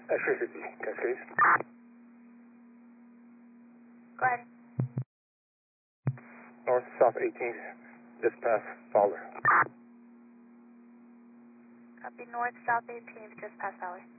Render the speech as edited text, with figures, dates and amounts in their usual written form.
X-ray 50, Cascades. Go ahead. North, south 18th, just past Fowler. Copy north, south 18th, just past Fowler.